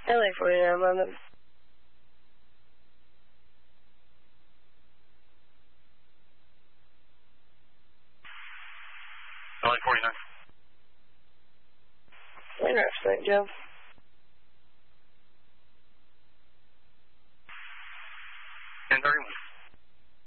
LA 49 London. LA 49. Interesting, Joe. And 31.